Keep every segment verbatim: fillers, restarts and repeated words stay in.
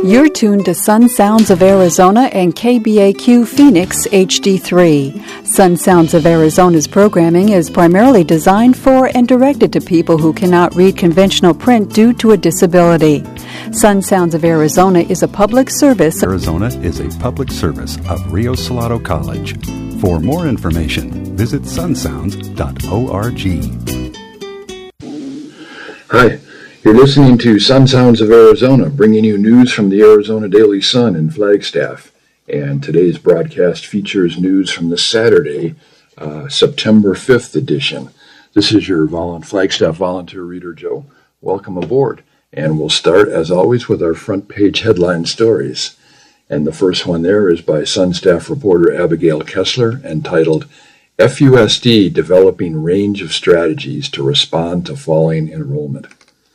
You're tuned to Sun Sounds of Arizona and K B A Q Phoenix H D three. Sun Sounds of Arizona's programming is primarily designed for and directed to people who cannot read conventional print due to a disability. Sun Sounds of Arizona is a public service. Arizona is a public service of Rio Salado College. For more information, visit sun sounds dot org. Hi. You're listening to Sun Sounds of Arizona, bringing you news from the Arizona Daily Sun in Flagstaff. And today's broadcast features news from the Saturday, uh, September fifth edition. This is your vol- Flagstaff volunteer reader, Joe. Welcome aboard. And we'll start, as always, with our front page headline stories. And the first one there is by Sun staff reporter Abigail Kessler, entitled, F U S D Developing Range of Strategies to Respond to Falling Enrollment.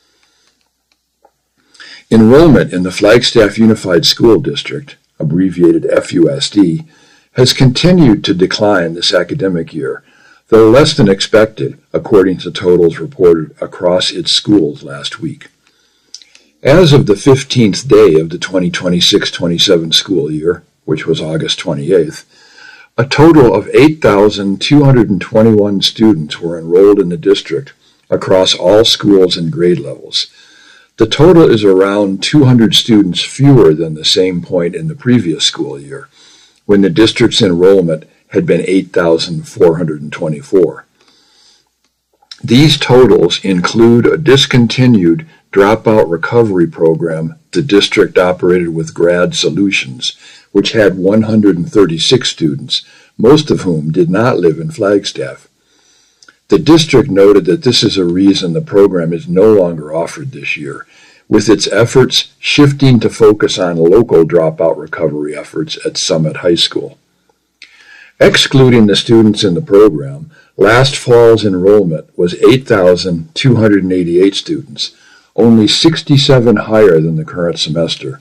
Enrollment in the Flagstaff Unified School District, abbreviated F U S D, has continued to decline this academic year, though less than expected, according to totals reported across its schools last week. As of the fifteenth day of the twenty twenty-six twenty-seven school year, which was August twenty-eighth, a total of eight thousand two hundred twenty-one students were enrolled in the district across all schools and grade levels. The total is around two hundred students fewer than the same point in the previous school year, when the district's enrollment had been eight thousand four hundred twenty-four. These totals include a discontinued dropout recovery program the district operated with Grad Solutions, which had one hundred thirty-six students, most of whom did not live in Flagstaff. The district noted that this is a reason the program is no longer offered this year, with its efforts shifting to focus on local dropout recovery efforts at Summit High School. Excluding the students in the program, last fall's enrollment was eight thousand two hundred eighty-eight students, only sixty-seven higher than the current semester.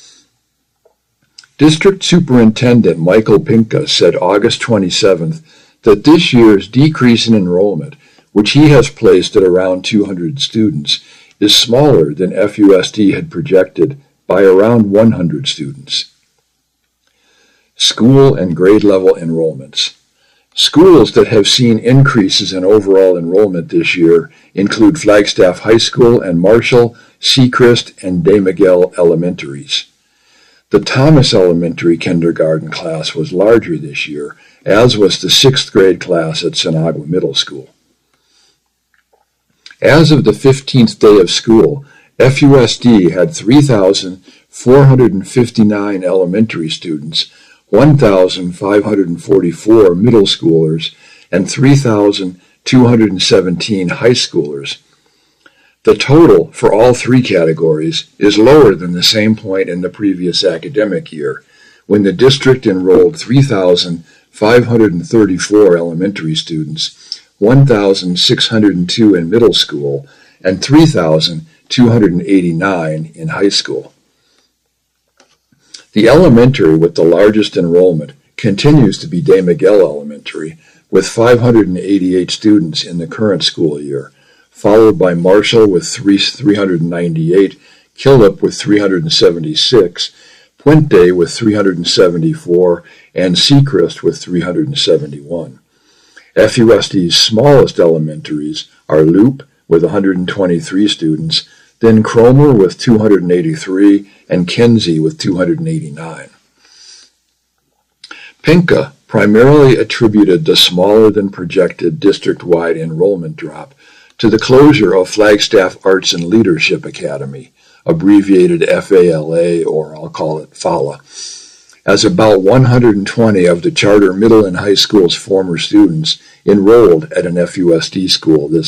District Superintendent Michael Pinka said August twenty-seventh that this year's decrease in enrollment, which he has placed at around two hundred students, is smaller than F U S D had projected by around one hundred students. School and grade level enrollments. Schools that have seen increases in overall enrollment this year include Flagstaff High School and Marshall, Sechrist, and De Miguel Elementaries. The Thomas Elementary kindergarten class was larger this year, as was the sixth grade class at Sinagua Middle School. As of the fifteenth day of school, F U S D had three thousand four hundred fifty-nine elementary students, one thousand five hundred forty-four middle schoolers, and three thousand two hundred seventeen high schoolers. The total for all three categories is lower than the same point in the previous academic year, when the district enrolled three thousand five hundred thirty-four elementary students, one thousand six hundred two in middle school, and three thousand two hundred eighty-nine in high school. The elementary with the largest enrollment continues to be De Miguel Elementary, with five hundred eighty-eight students in the current school year, followed by Marshall with three hundred ninety-eight, Killip with three hundred seventy-six, Puente with three hundred seventy-four, and Sechrist with three hundred seventy-one. F U S D's smallest elementaries are Loop with one hundred twenty-three students, then Cromer with two hundred eighty-three, and Kinsey with two hundred eighty-nine. Pinka primarily attributed the smaller than projected district-wide enrollment drop to the closure of Flagstaff Arts and Leadership Academy, abbreviated F A L A, or I'll call it F A L A, as about one hundred twenty of the charter middle and high school's former students enrolled at an F U S D school this